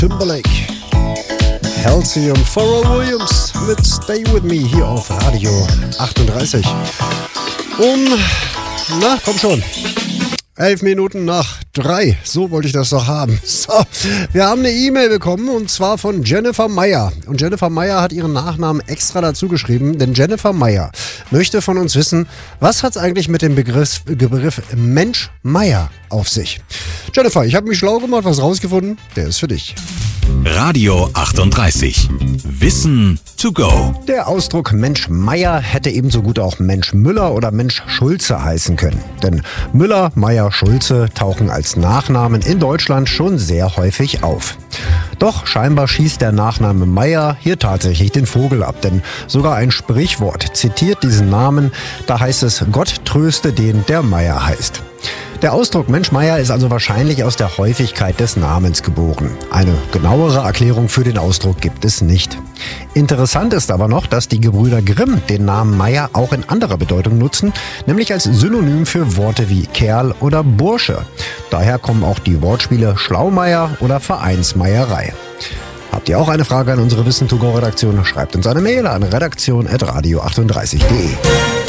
Timberlake, Halsey und Pharrell Williams mit Stay With Me hier auf Radio 38. Komm schon. 11 Minuten nach 3, so wollte ich das doch haben. So, wir haben eine E-Mail bekommen und zwar von Jennifer Meyer. Und Jennifer Meyer hat ihren Nachnamen extra dazu geschrieben, denn Jennifer Meyer möchte von uns wissen, was hat es eigentlich mit dem Begriff Mensch Meyer auf sich? Jennifer, ich habe mich schlau gemacht, was rausgefunden, der ist für dich. Radio 38. Wissen to go. Der Ausdruck Mensch Meyer hätte ebenso gut auch Mensch Müller oder Mensch Schulze heißen können. Denn Müller, Meyer, Schulze tauchen als Nachnamen in Deutschland schon sehr häufig auf. Doch scheinbar schießt der Nachname Meyer hier tatsächlich den Vogel ab. Denn sogar ein Sprichwort zitiert diesen Namen. Da heißt es, Gott tröste den, der Meyer heißt. Der Ausdruck Mensch Meyer ist also wahrscheinlich aus der Häufigkeit des Namens geboren. Eine genauere Erklärung für den Ausdruck gibt es nicht. Interessant ist aber noch, dass die Gebrüder Grimm den Namen Meyer auch in anderer Bedeutung nutzen, nämlich als Synonym für Worte wie Kerl oder Bursche. Daher kommen auch die Wortspiele Schlaumeier oder Vereinsmeierei. Habt ihr auch eine Frage an unsere Wissen-to-go-Redaktion? Schreibt uns eine Mail an redaktion@radio38.de.